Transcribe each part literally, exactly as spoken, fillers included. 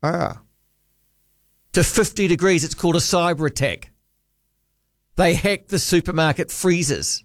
Ah. To fifty degrees. It's called a cyber attack. They hacked the supermarket freezers.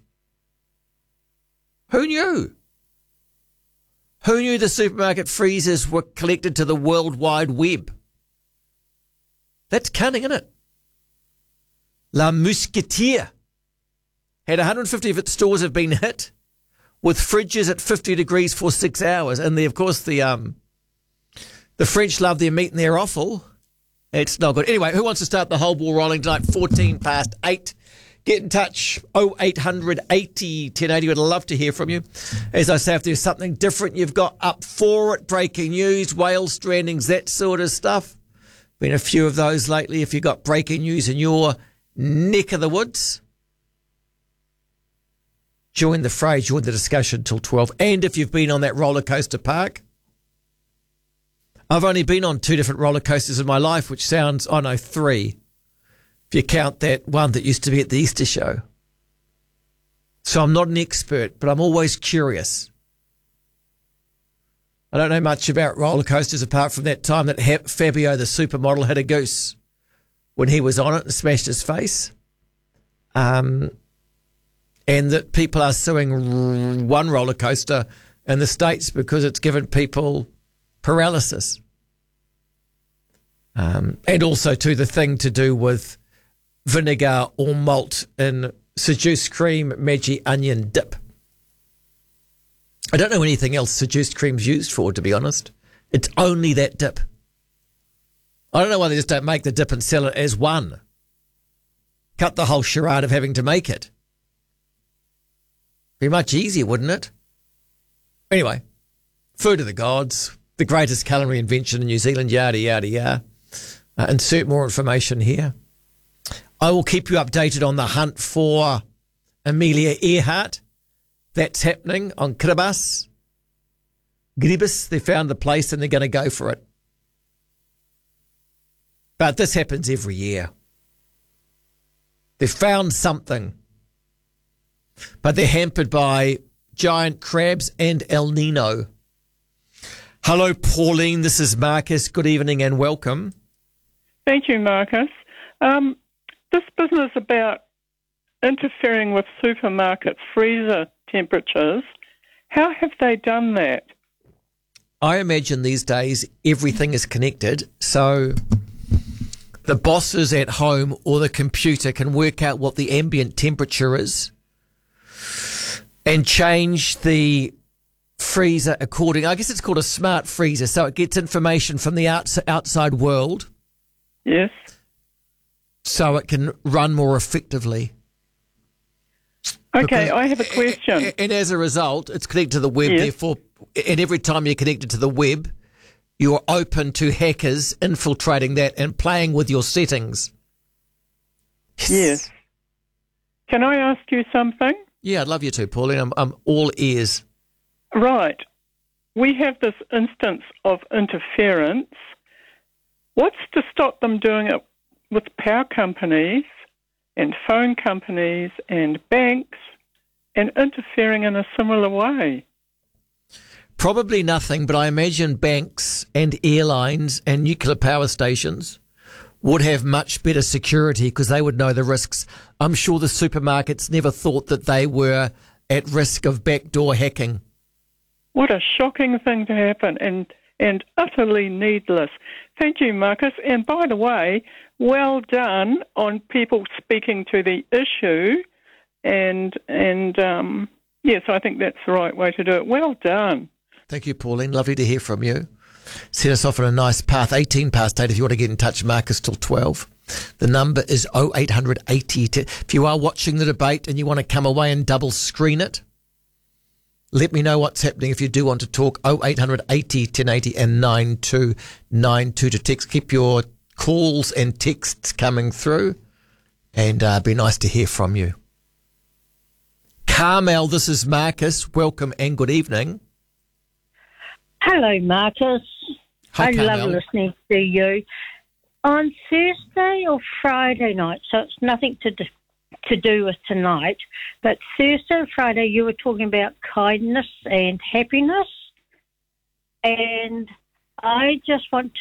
Who knew? Who knew the supermarket freezers were connected to the World Wide Web? That's cunning, isn't it? La Mousquetaire had one hundred fifty of its stores have been hit with fridges at fifty degrees for six hours. And the, of course, the um, the French love their meat and their offal. It's not good. Anyway, who wants to start the whole ball rolling tonight? fourteen past eight. Get in touch. oh eight hundred eighty ten eighty. Would love to hear from you. As I say, if there's something different you've got up for it, breaking news, whale strandings, that sort of stuff. Been a few of those lately. If you've got breaking news in your neck of the woods, join the fray, join the discussion till twelve. And if you've been on that roller coaster park, I've only been on two different roller coasters in my life, which sounds, I know, three, if you count that one that used to be at the Easter show. So I'm not an expert, but I'm always curious. I don't know much about roller coasters apart from that time that Fabio, the supermodel, had a goose when he was on it and smashed his face. Um, and that people are suing one roller coaster in the States because it's given people paralysis. Um, and also, too, the thing to do with vinegar or malt in seduced cream, Maggi onion dip. I don't know anything else seduced cream's used for, to be honest. It's only that dip. I don't know why they just don't make the dip and sell it as one. Cut the whole charade of having to make it. Be much easier, wouldn't it? Anyway, food of the gods, the greatest culinary invention in New Zealand, yada, yada, yada. Uh, insert more information here. I will keep you updated on the hunt for Amelia Earhart. That's happening on Kiribati. Gribus, they found the place and they're going to go for it. But this happens every year. They've found something, but they're hampered by giant crabs and El Nino. Hello, Pauline. This is Marcus. Good evening and welcome. Thank you, Marcus. Um, this business about interfering with supermarket freezer temperatures, how have they done that? I imagine these days everything is connected, so the bosses at home or the computer can work out what the ambient temperature is and change the freezer according. I guess it's called a smart freezer, so it gets information from the outs- outside world. Yes. So it can run more effectively. Okay, Because, I have a question. And, and as a result, it's connected to the web. Yes. Therefore, and every time you're connected to the web, you're open to hackers infiltrating that and playing with your settings. Yes. Can I ask you something? Yeah, I'd love you to, Pauline. I'm, I'm all ears. Right. We have this instance of interference. What's to stop them doing it with power companies and phone companies and banks and interfering in a similar way? Probably nothing, but I imagine banks and airlines and nuclear power stations would have much better security because they would know the risks. I'm sure the supermarkets never thought that they were at risk of backdoor hacking. What a shocking thing to happen and, and utterly needless. Thank you, Marcus. And by the way, well done on people speaking to the issue. And, and um, yes, I think that's the right way to do it. Well done. Thank you, Pauline. Lovely to hear from you. Set us off on a nice path. eighteen past eight if you want to get in touch, Marcus, till twelve. The number is oh eight hundred eighty. If you are watching the debate and you want to come away and double screen it, let me know what's happening if you do want to talk. oh eight hundred eighty ten eighty and nine two nine two to text. Keep your calls and texts coming through and uh, be nice to hear from you. Carmel, this is Marcus. Welcome and good evening. Hello, Marcus. Hi, I Carmel. love listening to you. On Thursday or Friday night, so it's nothing to do, to do with tonight, but Thursday and Friday you were talking about kindness and happiness, and I just want